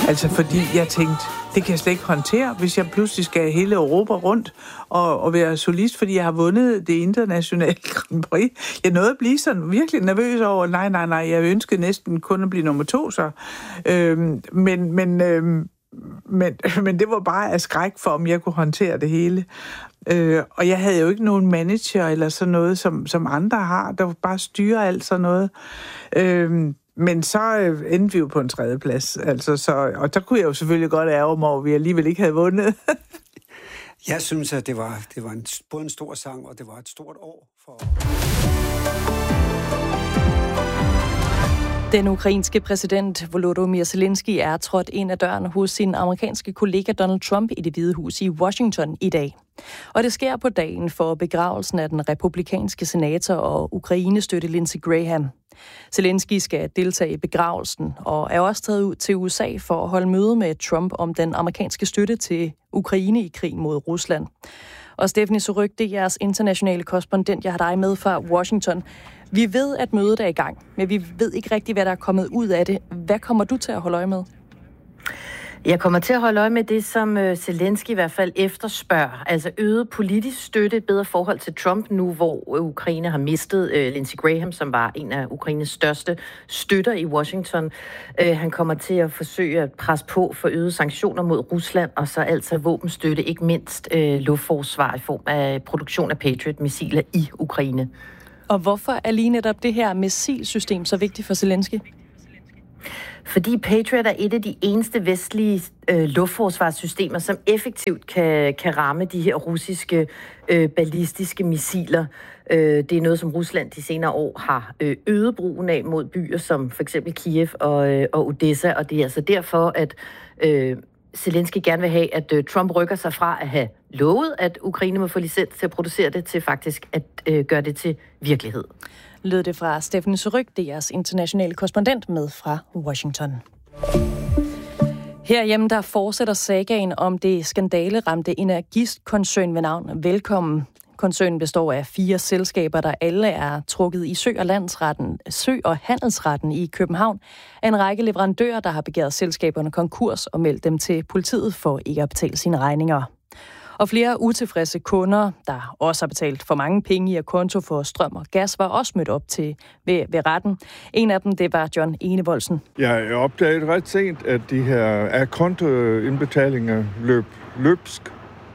Altså fordi jeg tænkte, det kan jeg slet ikke håndtere, hvis jeg pludselig skal hele Europa rundt og være solist, fordi jeg har vundet det internationale Grand Prix. Jeg nåede at blive sådan virkelig nervøs over, nej, jeg ønskede næsten kun at blive nummer 2 så. Men det var bare af skræk for, om jeg kunne håndtere det hele. Og jeg havde jo ikke nogen manager eller sådan noget, som andre har, der bare styrer alt sådan noget. Men så endte vi jo på en 3. plads. Og der kunne jeg jo selvfølgelig godt ærge mig over, at vi alligevel ikke havde vundet. Jeg synes, at det var både en stor sang, og det var et stort år for... Den ukrainske præsident Volodymyr Zelensky er trådt ind ad døren hos sin amerikanske kollega Donald Trump i Det Hvide Hus i Washington i dag. Og det sker på dagen for begravelsen af den republikanske senator og Ukraine-støtte Lindsey Graham. Zelensky skal deltage i begravelsen og er også taget ud til USA for at holde møde med Trump om den amerikanske støtte til Ukraine i krig mod Rusland. Og Stephanie Surrugue, det er jeres internationale korrespondent. Jeg har dig med fra Washington. Vi ved, at mødet er i gang, men vi ved ikke rigtigt, hvad der er kommet ud af det. Hvad kommer du til at holde øje med? Jeg kommer til at holde øje med det, som Zelensky i hvert fald efterspørger. Altså øget politisk støtte, bedre forhold til Trump nu, hvor Ukraine har mistet Lindsey Graham, som var en af Ukraines største støtter i Washington. Han kommer til at forsøge at presse på for øget sanktioner mod Rusland, og så altså våbenstøtte, ikke mindst luftforsvar i form af produktion af Patriot-missiler i Ukraine. Og hvorfor er lige netop det her missilsystem så vigtigt for Zelensky? Fordi Patriot er et af de eneste vestlige luftforsvarssystemer, som effektivt kan ramme de her russiske ballistiske missiler. Det er noget, som Rusland de senere år har øget brugen af mod byer som for eksempel Kiev og Odessa. Og det er altså derfor, at Zelensky gerne vil have, at Trump rykker sig fra at have lovet, at Ukraine må få licens til at producere det, til faktisk at gøre det til virkelighed. Lød det fra Stephanie Surrugue, det er jeres internationale korrespondent med fra Washington. Herhjemme der fortsætter sagaen om det skandaleramte energiskoncern ved navn Velkommen. Koncernen består af 4 selskaber, der alle er trukket i Sø- og Handelsretten i København af en række leverandører, der har begæret selskaberne konkurs og meldt dem til politiet for ikke at betale sine regninger. Og flere utilfredse kunder, der også har betalt for mange penge i et konto for strøm og gas, var også mødt op til ved retten. En af dem, det var John Enevoldsen. Jeg opdagede ret sent, at de her kontoindbetalinger løb løbsk.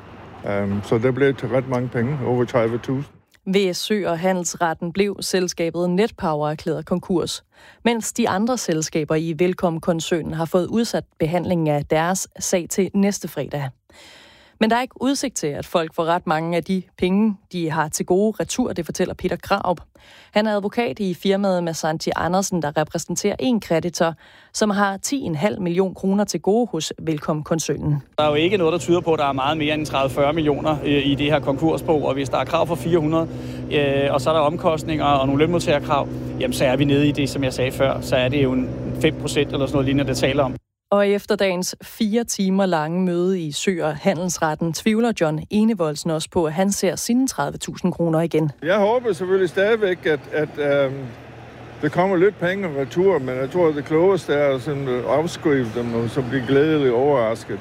Så der blev til ret mange penge, over 30.000. Ved Sø- og Handelsretten blev selskabet Netpower erklæret konkurs, mens de andre selskaber i Velkommen-koncernen har fået udsat behandlingen af deres sag til næste fredag. Men der er ikke udsigt til, at folk får ret mange af de penge, de har til gode retur, det fortæller Peter Krarup. Han er advokat i firmaet med Santi Andersen, der repræsenterer en kreditor, som har 10,5 millioner kroner til gode hos Velkommen-koncernen. Der er jo ikke noget, der tyder på, at der er meget mere end 30-40 millioner i det her konkursbo, og hvis der er krav for 400, og så er der omkostninger og nogle lønmodtagerkrav, jamen så er vi nede i det, som jeg sagde før, så er det jo en 5% eller sådan noget lignende, det taler om. Og efter dagens 4 timer lange møde i Sø- og Handelsretten, tvivler John Enevoldsen også på, at han ser sine 30.000 kroner igen. Jeg håber selvfølgelig stadigvæk, at der kommer lidt penge retur, men jeg tror, at det klogeste er at afskrive dem, og så blive glædeligt overrasket.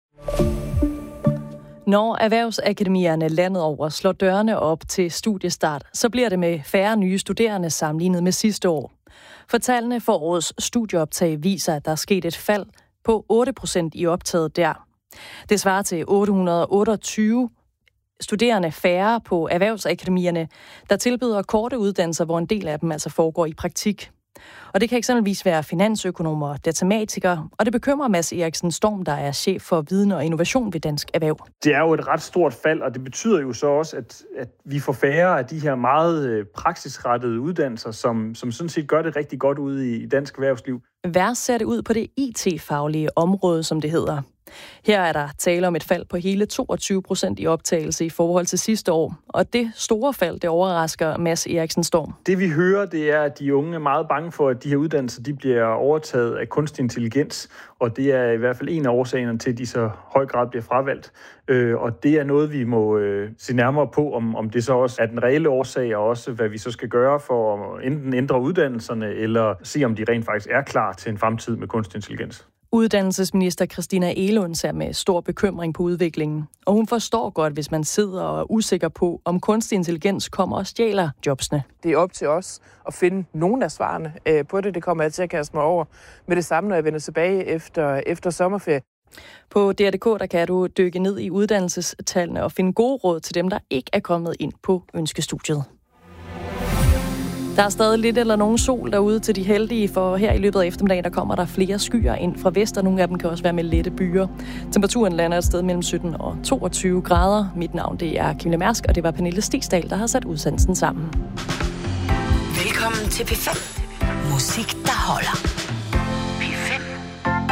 Når erhvervsakademierne landet over slår dørene op til studiestart, så bliver det med færre nye studerende sammenlignet med sidste år. For tallene for årets studieoptag viser, at der er sket et fald på 8% i optaget der. Det svarer til 828 studerende færre på erhvervsakademierne, der tilbyder korte uddannelser, hvor en del af dem altså foregår i praktik. Og det kan eksempelvis være finansøkonomer og datamatikere, og det bekymrer Mads Eriksen Storm, der er chef for viden og innovation ved Dansk Erhverv. Det er jo et ret stort fald, og det betyder jo så også, at vi får færre af de her meget praksisrettede uddannelser, som sådan set gør det rigtig godt ude i dansk erhvervsliv. Værst ser det ud på det IT-faglige område, som det hedder. Her er der tale om et fald på hele 22% i optagelse i forhold til sidste år. Og det store fald, det overrasker Mads Eriksen Storm. Det vi hører, det er, at de unge er meget bange for, at de her uddannelser de bliver overtaget af kunstig intelligens. Og det er i hvert fald en af årsagerne til, at de så høj grad bliver fravalgt. Og det er noget, vi må se nærmere på, om det så også er den reelle årsag, og også hvad vi så skal gøre for at enten ændre uddannelserne, eller se, om de rent faktisk er klar til en fremtid med kunstig intelligens. Uddannelsesminister Christina Egelund ser med stor bekymring på udviklingen, og hun forstår godt, hvis man sidder og er usikker på, om kunstig intelligens kommer og stjæler jobsene. Det er op til os at finde nogle af svarene på det. Det kommer jeg til at kaste mig over med det samme, når jeg vender tilbage efter sommerferie. På DR.dk der kan du dykke ned i uddannelsestallene og finde gode råd til dem, der ikke er kommet ind på ønskestudiet. Der er stadig lidt eller nogen sol derude til de heldige, for her i løbet af eftermiddagen, der kommer der flere skyer ind fra vest, og nogle af dem kan også være med lette byer. Temperaturen lander et sted mellem 17 og 22 grader. Mit navn det er Camilla Mærsk, og det var Pernille Stigsdal, der har sat udsendelsen sammen. Velkommen til P5. Musik, der holder.